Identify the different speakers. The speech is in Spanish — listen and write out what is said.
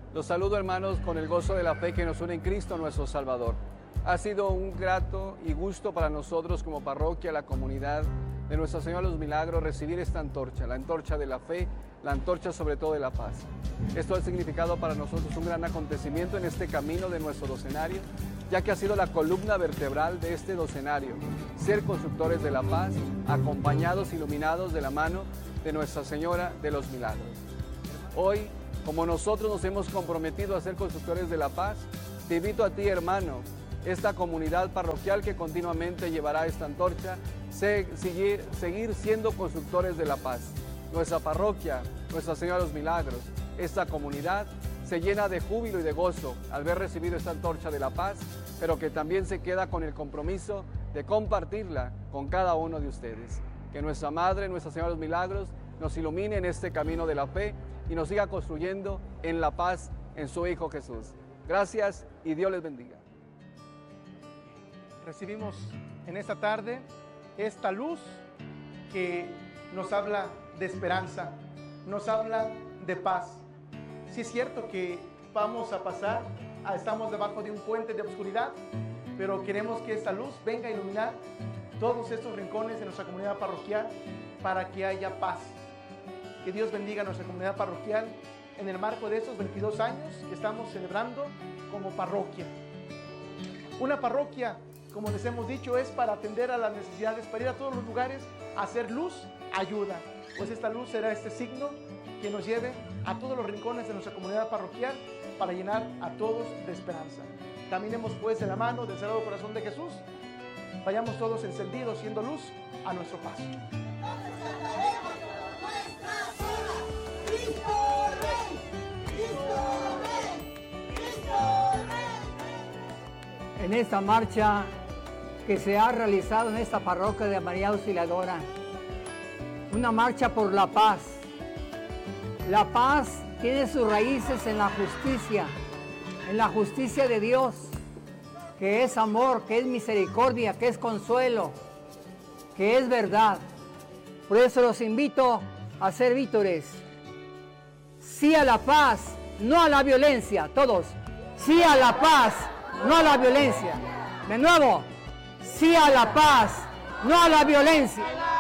Speaker 1: Los saludo, hermanos, con el gozo de la fe que nos une en Cristo nuestro Salvador. Ha sido un grato y gusto para nosotros como parroquia, la comunidad de Nuestra Señora de los Milagros, recibir esta antorcha, la antorcha de la fe, la antorcha sobre todo de la paz. Esto ha significado para nosotros un gran acontecimiento en este camino de nuestro docenario, ya que ha sido la columna vertebral de este docenario, ser constructores de la paz, acompañados, iluminados de la mano de Nuestra Señora de los Milagros. Hoy, como nosotros nos hemos comprometido a ser constructores de la paz, te invito a ti, hermano, esta comunidad parroquial que continuamente llevará esta antorcha, seguir siendo constructores de la paz. Nuestra parroquia, Nuestra Señora de los Milagros, esta comunidad se llena de júbilo y de gozo al ver recibido esta antorcha de la paz, pero que también se queda con el compromiso de compartirla con cada uno de ustedes. Que nuestra Madre, Nuestra Señora de los Milagros, nos ilumine en este camino de la fe y nos siga construyendo en la paz en su Hijo Jesús. Gracias y Dios les bendiga.
Speaker 2: Recibimos en esta tarde esta luz que nos habla de esperanza, nos habla de paz. Sí es cierto que vamos a pasar, estamos debajo de un puente de oscuridad, pero queremos que esta luz venga a iluminar todos estos rincones de nuestra comunidad parroquial para que haya paz. Que Dios bendiga a nuestra comunidad parroquial en el marco de estos 22 años que estamos celebrando como parroquia. Una parroquia, como les hemos dicho, es para atender a las necesidades, para ir a todos los lugares, a hacer luz, ayuda. Pues esta luz será este signo que nos lleve a todos los rincones de nuestra comunidad parroquial para llenar a todos de esperanza. Caminemos pues de la mano del Sagrado Corazón de Jesús. Vayamos todos encendidos, siendo luz a nuestro paso.
Speaker 3: En esta marcha que se ha realizado en esta parroquia de María Auxiliadora, una marcha por la paz. La paz tiene sus raíces en la justicia de Dios, que es amor, que es misericordia, que es consuelo, que es verdad. Por eso los invito a ser vítores. Sí a la paz, no a la violencia. Todos. Sí a la paz, no a la violencia. De nuevo. Sí a la paz, no a la violencia.